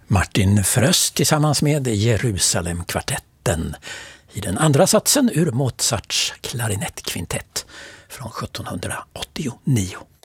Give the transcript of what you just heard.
Martin Fröst tillsammans med Jerusalemkvartetten i den andra satsen ur Mozarts klarinettkvintett från 1789.